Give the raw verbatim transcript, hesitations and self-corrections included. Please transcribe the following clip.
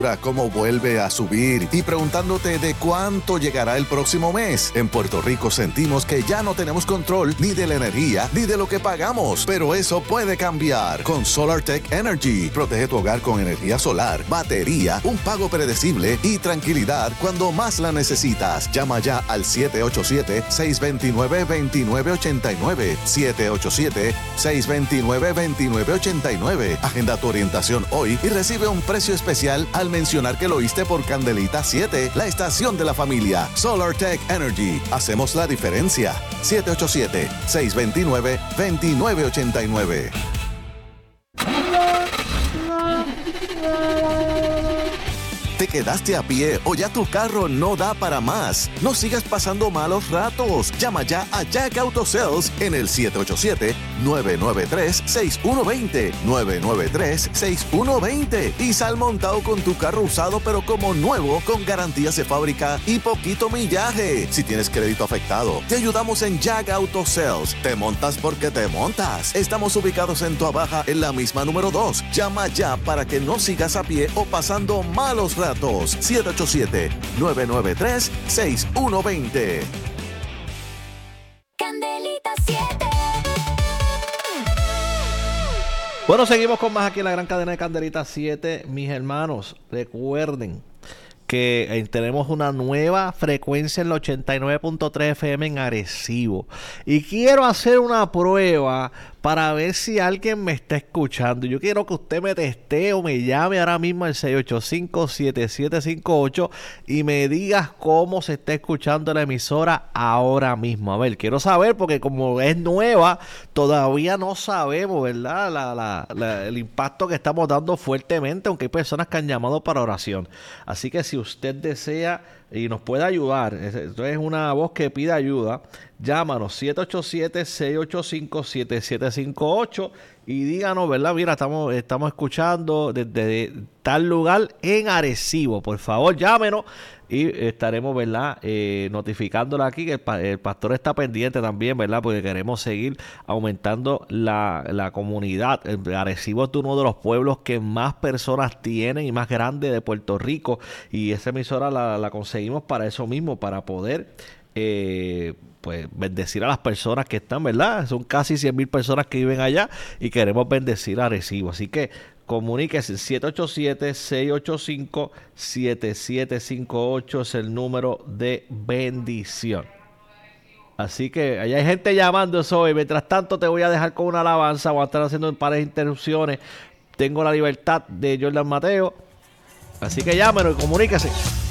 Cómo vuelve a subir y preguntándote de cuánto llegará el próximo mes. En Puerto Rico sentimos que ya no tenemos control ni de la energía ni de lo que pagamos, pero eso puede cambiar con SolarTech Energy. Protege tu hogar con energía solar, batería, un pago predecible y tranquilidad cuando más la necesitas. Llama ya al siete ocho siete, seis dos nueve, dos nueve ocho nueve, siete ocho siete, seis dos nueve, dos nueve ocho nueve. Agenda tu orientación hoy y recibe un precio especial al mencionar que lo oíste por Candelita siete, la estación de la familia. SolarTech Energy. Hacemos la diferencia. siete ocho siete, seis dos nueve, dos nueve ocho nueve. ¿Te quedaste a pie o ya tu carro no da para más? No sigas pasando malos ratos. Llama ya a Jack Auto Sales en el siete ocho siete, nueve nueve tres, seis uno dos cero, nueve nueve tres, seis uno dos cero y sal montado con tu carro usado pero como nuevo con garantías de fábrica y poquito millaje. Si tienes crédito afectado, te ayudamos en Jack Auto Sales. Te montas porque te montas. Estamos ubicados en Toa Baja en la misma número dos. Llama ya para que no sigas a pie o pasando malos ratos. siete ocho siete, nueve nueve tres, seis uno dos cero. Candelita siete. Bueno, seguimos con más aquí en la gran cadena de Candelita siete. Mis hermanos, recuerden que eh, tenemos una nueva frecuencia en la ochenta y nueve punto tres F M en Arecibo. Y quiero hacer una prueba para ver si alguien me está escuchando. Yo quiero que usted me testee o me llame ahora mismo al seis ocho cinco, siete siete cinco ocho y me digas cómo se está escuchando la emisora ahora mismo. A ver, quiero saber porque como es nueva, todavía no sabemos, ¿verdad? La, la, la, el impacto que estamos dando fuertemente, aunque hay personas que han llamado para oración. Así que si usted desea y nos puede ayudar, esto es una voz que pide ayuda, llámanos siete ocho siete, seis ocho cinco, siete siete cinco ocho y díganos, ¿verdad? Mira, estamos, estamos escuchando desde tal lugar en Arecibo. Por favor, llámenos y estaremos, ¿verdad? Eh, notificándole aquí que el, pa el pastor está pendiente también, ¿verdad? Porque queremos seguir aumentando la, la comunidad. El Arecibo es uno de los pueblos que más personas tienen y más grande de Puerto Rico. Y esa emisora la, la conseguimos para eso mismo, para poder eh, pues bendecir a las personas que están, ¿verdad? Son casi cien mil personas que viven allá y queremos bendecir a Arecibo. Así que comuníquese, siete ocho siete, seis ocho cinco, siete siete cinco ocho es el número de bendición. Así que allá hay gente llamando eso hoy. Mientras tanto te voy a dejar con una alabanza. Voy a estar haciendo un par de interrupciones. Tengo la libertad de Jordan Mateo. Así que llámenos y comuníquese.